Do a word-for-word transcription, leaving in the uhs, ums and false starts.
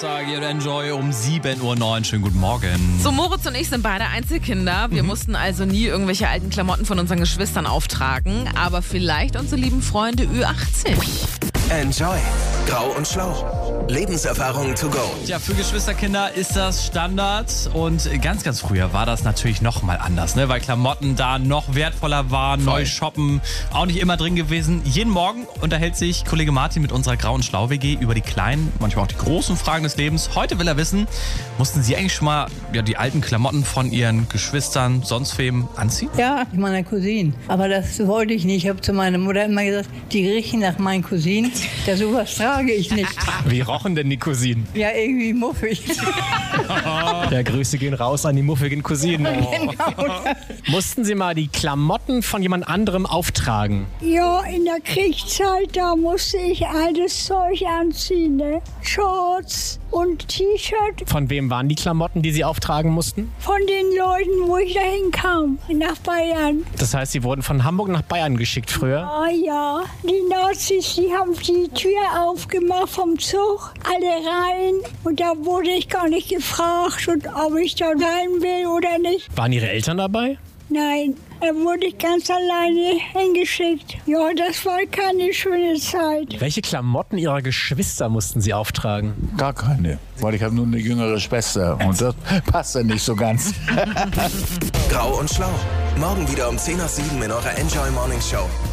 Donnerstag, ihr Enjoy um sieben Uhr neun. Schönen guten Morgen. So, Moritz und ich sind beide Einzelkinder. Wir mhm. mussten also nie irgendwelche alten Klamotten von unseren Geschwistern auftragen. Aber vielleicht unsere lieben Freunde Ü achtzig. Enjoy. Grau und Schlau. Lebenserfahrungen to go. Ja, für Geschwisterkinder ist das Standard. Und ganz, ganz früher war das natürlich noch mal anders, ne? Weil Klamotten da noch wertvoller waren. Voll. Neu shoppen, auch nicht immer drin gewesen. Jeden Morgen unterhält sich Kollege Martin mit unserer Grau und Schlau W G über die kleinen, manchmal auch die großen Fragen des Lebens. Heute will er wissen, mussten Sie eigentlich schon mal ja, die alten Klamotten von Ihren Geschwistern, sonst wem anziehen? Ja, meiner Cousine. Aber das wollte ich nicht. Ich habe zu meiner Mutter immer gesagt, die riechen nach meinen Cousinen. Ja, sowas trage ich nicht. Wie rochen denn die Cousinen? Ja, irgendwie muffig. Ja, Grüße gehen raus an die muffigen Cousinen. Oh. Genau. Mussten Sie mal die Klamotten von jemand anderem auftragen? Ja, in der Kriegszeit, da musste ich altes Zeug anziehen, ne? Shorts und T-Shirt. Von wem waren die Klamotten, die Sie auftragen mussten? Von den Leuten, wo ich dahin kam, nach Bayern. Das heißt, Sie wurden von Hamburg nach Bayern geschickt früher? Ah ja, die Nazis, die haben die Tür aufgemacht vom Zug, alle rein. Und da wurde ich gar nicht gefragt, und ob ich da rein will oder nicht. Waren Ihre Eltern dabei? Nein, da wurde ich ganz alleine hingeschickt. Ja, das war keine schöne Zeit. Welche Klamotten Ihrer Geschwister mussten Sie auftragen? Gar keine, weil ich habe nur eine jüngere Schwester und das passt ja nicht so ganz. Grau und Schlau. Morgen wieder um zehn nach sieben in eurer Enjoy Morning Show.